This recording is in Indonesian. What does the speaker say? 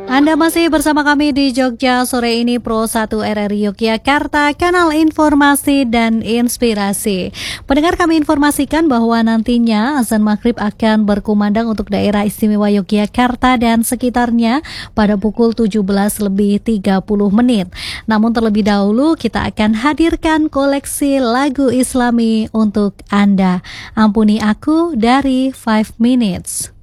Anda masih bersama kami di Jogja sore ini Pro 1 RRI Yogyakarta, kanal informasi dan inspirasi. Pendengar, kami informasikan bahwa nantinya azan maghrib akan berkumandang untuk daerah istimewa Yogyakarta dan sekitarnya pada pukul 17:30. Namun terlebih dahulu kita akan hadirkan koleksi lagu Islami untuk Anda. Ampuni Aku dari 5 Minutes.